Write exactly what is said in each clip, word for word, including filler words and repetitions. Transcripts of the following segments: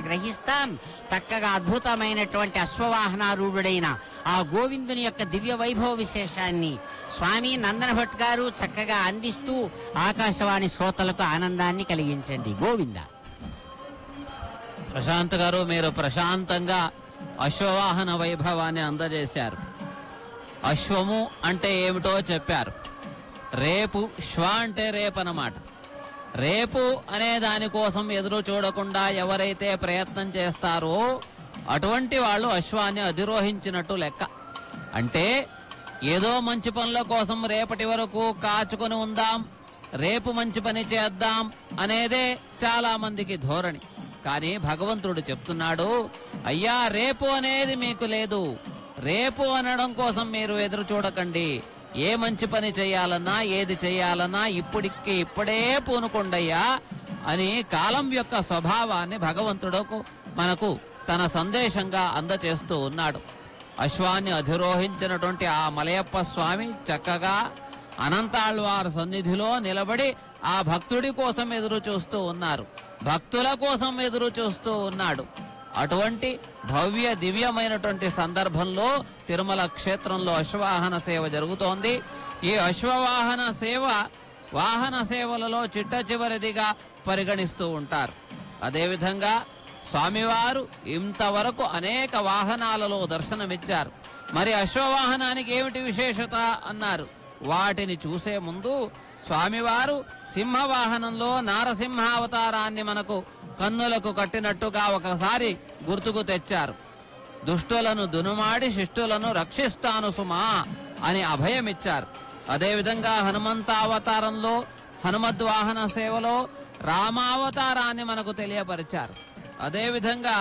గ్రహిస్తాం. చక్కగా అద్భుతమైనటువంటి అశ్వవాహనారూఢుడైన ఆ గోవిందుని యొక్క దివ్య వైభవ విశేషాన్ని స్వామి నందన భట్ గారు చక్కగా అందిస్తూ ఆకాశవాణి శ్రోతలకు ఆనందాన్ని కలిగించండి. గోవింద. ప్రశాంత్ గారు, మీరు ప్రశాంతంగా అశ్వవాహన వైభవాన్ని అందజేశారు. అశ్వము అంటే ఏమిటో చెప్పారు. రేపు, శ్వ అంటే రేపు అన్నమాట. రేపు అనే దానికోసం ఎదురు చూడకుండా ఎవరైతే ప్రయత్నం చేస్తారో అటువంటి వాళ్ళు అశ్వాన్ని అధిరోహించినట్టు లెక్క. అంటే ఏదో మంచి పనుల కోసం రేపటి వరకు కాచుకొని ఉందాం, రేపు మంచి పని చేద్దాం అనేదే చాలా మందికి ధోరణి. కానీ భగవంతుడు చెప్తున్నాడు, అయ్యా రేపు అనేది మీకు లేదు. రేపు అనడం కోసం మీరు ఎదురు చూడకండి. ఏ మంచి పని చేయాలన్నా ఏది చేయాలన్నా ఇప్పటికి ఇప్పుడే పూనుకొండయ్యా అని కాలం యొక్క స్వభావాన్ని భగవంతుడుకు మనకు తన సందేశంగా అందచేస్తూ ఉన్నాడు. అశ్వాన్ని అధిరోహించినటువంటి ఆ మలయప్ప స్వామి చక్కగా అనంతాళ్వార్ సన్నిధిలో నిలబడి ఆ భక్తుడి కోసం ఎదురు చూస్తూ ఉన్నారు. భక్తుల కోసం ఎదురు చూస్తూ ఉన్నాడు. అటువంటి భవ్య దివ్యమైనటువంటి సందర్భంలో తిరుమల క్షేత్రంలో అశ్వవాహన సేవ జరుగుతోంది. ఈ అశ్వవాహన సేవ వాహన సేవలలో చిట్ట చివరిదిగా పరిగణిస్తూ ఉంటారు. అదేవిధంగా స్వామివారు ఇంతవరకు అనేక వాహనాలలో దర్శనమిచ్చారు. మరి అశ్వవాహనానికి ఏమిటి విశేషత అన్నారు. వాటిని చూసే ముందు స్వామివారు సింహవాహనంలో నారసింహావతారాన్ని మనకు కన్నులకు కట్టినట్టుగా ఒకసారి గుర్తుకు తెచ్చారు. దుష్టులను దునుమాడి శిష్టులను రక్షిస్తాను సుమా అని అభయమిచ్చారు. అదేవిధంగా హనుమంతావతారంలో హనుమద్వాహన సేవలో రామావతారాన్ని మనకు తెలియపరిచారు. అదేవిధంగా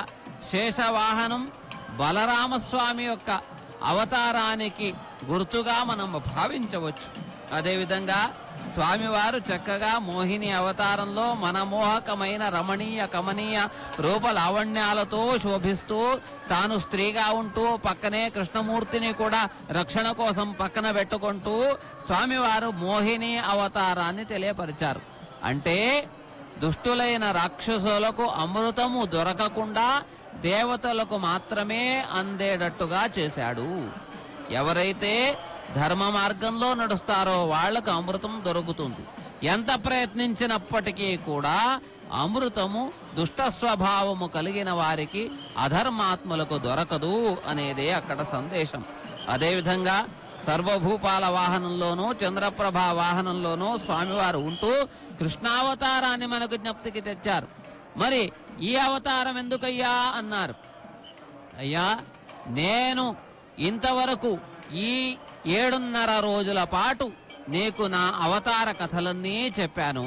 శేషవాహనం బలరామస్వామి యొక్క అవతారానికి గుర్తుగా మనం భావించవచ్చు. అదేవిధంగా స్వామివారు చక్కగా మోహిని అవతారంలో మనమోహకమైన రమణీయ కమనీయ రూప లావణ్యాలతో శోభిస్తూ తాను స్త్రీగా ఉంటూ పక్కనే కృష్ణమూర్తిని కూడా రక్షణ కోసం పక్కన పెట్టుకుంటూ స్వామివారు మోహిని అవతారాన్ని తెలియపరిచారు. అంటే దుష్టులైన రాక్షసులకు అమృతము దొరకకుండా దేవతలకు మాత్రమే అందేటట్టుగా చేశాడు. ఎవరైతే ధర్మ మార్గంలో నడుస్తారో వాళ్లకు అమృతం దొరుకుతుంది. ఎంత ప్రయత్నించినప్పటికీ కూడా అమృతము దుష్ట స్వభావము కలిగిన వారికి అధర్మాత్ములకు దొరకదు అనేదే అక్కడ సందేశం. అదేవిధంగా సర్వభూపాల వాహనంలోనూ చంద్రప్రభ వాహనంలోనూ స్వామివారు ఉంటూ కృష్ణావతారాన్ని మనకు జ్ఞప్తికి తెచ్చారు. మరి ఈ అవతారం ఎందుకయ్యా అన్నారు. అయ్యా నేను ఇంతవరకు ఈ ఏడున్నర రోజుల పాటు నీకు నా అవతార కథలన్నీ చెప్పాను.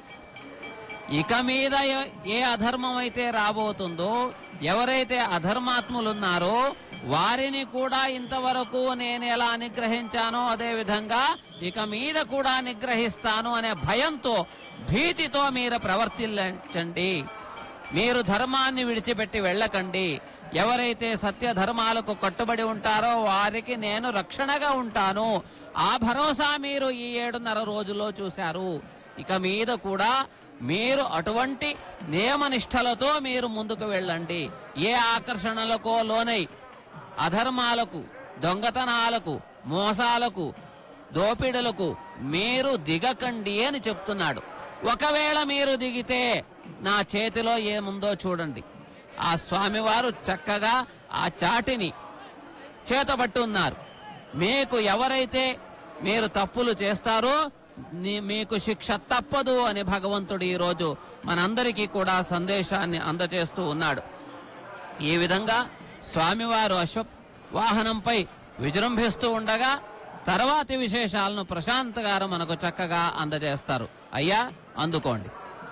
ఇక మీద ఏ అధర్మం అయితే రాబోతుందో, ఎవరైతే అధర్మాత్ములున్నారో వారిని కూడా ఇంతవరకు నేను ఎలా నిగ్రహించానో అదే విధంగా ఇక మీద కూడా నిగ్రహిస్తాను అనే భయంతో భీతితో మీరు ప్రవర్తించండి. మీరు ధర్మాన్ని విడిచిపెట్టి వెళ్ళకండి. ఎవరైతే సత్య ధర్మాలకు కట్టుబడి ఉంటారో వారికి నేను రక్షణగా ఉంటాను. ఆ భరోసా మీరు ఈ ఏడున్నర రోజుల్లో చూశారు. ఇక మీద కూడా మీరు అటువంటి నియమనిష్టలతో మీరు ముందుకు వెళ్ళండి. ఏ ఆకర్షణలకో లోనై అధర్మాలకు, దొంగతనాలకు, మోసాలకు, దోపిడులకు మీరు దిగకండి అని చెప్తున్నాడు. ఒకవేళ మీరు దిగితే నా చేతిలో ఏముందో చూడండి. ఆ స్వామివారు చక్కగా ఆ చాటిని చేతబట్టున్నారు. మీకు ఎవరైతే మీరు తప్పులు చేస్తారో మీకు శిక్ష తప్పదు అని భగవంతుడు ఈరోజు మనందరికీ కూడా సందేశాన్ని అందజేస్తూ ఉన్నాడు. ఈ విధంగా స్వామివారు అశ్వ వాహనంపై విజృంభిస్తూ ఉండగా తర్వాతి విశేషాలను ప్రశాంత్ గారు మనకు చక్కగా అందజేస్తారు. అయ్యా అందుకోండి.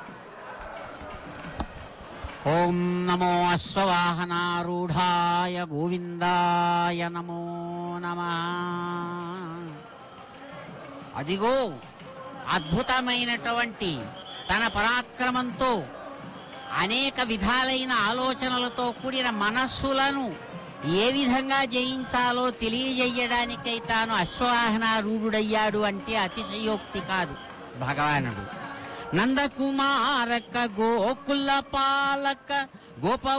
ఓం నమో అశ్వవాహనారూఢాయ గోవిందాయ నమో నమః. అదిగో అద్భుతమైనటువంటి తన పరాక్రమంతో అనేక విధాలైన ఆలోచనలతో కూడిన మనస్సులను ఏ విధంగా జయించాలో తెలియజేయడానికై తాను అశ్వవాహనారూఢుడయ్యాడు అంటే అతిశయోక్తి కాదు. భగవానుడు నందకుమారక గోకుల పాలక గోప